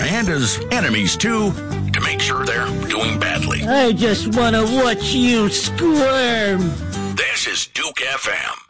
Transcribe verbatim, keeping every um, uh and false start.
and as enemies too, to make sure they're doing badly. I just want to watch you squirm. This is Duke F M.